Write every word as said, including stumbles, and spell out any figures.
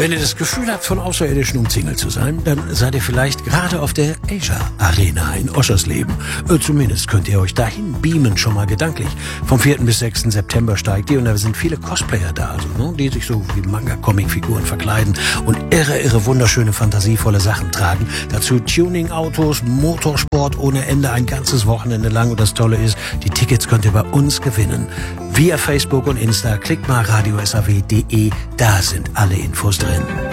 Wenn ihr das Gefühl habt, von Außerirdischen umzingelt zu sein, dann seid ihr vielleicht gerade auf der Asia Arena in Oschersleben. Äh, zumindest könnt ihr euch dahin beamen, schon mal gedanklich. Vom vierten bis sechsten September steigt die und da sind viele Cosplayer da, also, ne, die sich so wie Manga-Comic-Figuren verkleiden und irre, irre, wunderschöne, fantasievolle Sachen tragen. Dazu Tuning-Autos, Motorsport ohne Ende, ein ganzes Wochenende lang. Und das Tolle ist, die Tickets könnt ihr bei uns gewinnen. Via Facebook und Insta, klickt mal radio s a w punkt d e, da sind alle Infos drin.